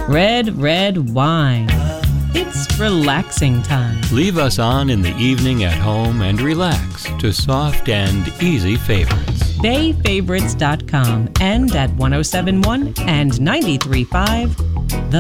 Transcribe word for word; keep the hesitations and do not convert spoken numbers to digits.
Red, red wine. It's relaxing time. Leave us on in the evening at home and relax to soft and easy favorites. bay favorites dot com and at one oh seven point one and ninety-three point five The